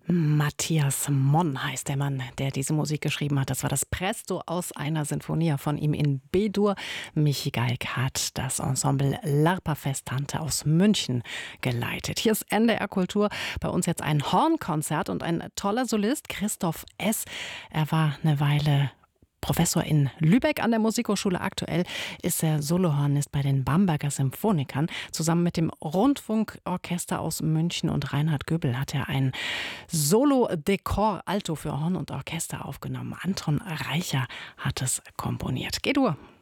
Matthias Monn heißt der Mann, der diese Musik geschrieben hat. Das war das Presto aus einer Sinfonia von ihm in B-Dur. Michi Geig hat das Ensemble Larpa Festante aus München geleitet. Hier ist NDR Kultur. Bei uns jetzt ein Hornkonzert und ein toller Solist, Christoph S. Er war eine Weile Professor in Lübeck an der Musikhochschule. Aktuell ist er Solohornist bei den Bamberger Symphonikern. Zusammen mit dem Rundfunkorchester aus München und Reinhard Göbel hat er ein Solo-Dekor Alto für Horn und Orchester aufgenommen. Anton Reicher hat es komponiert. G-Dur.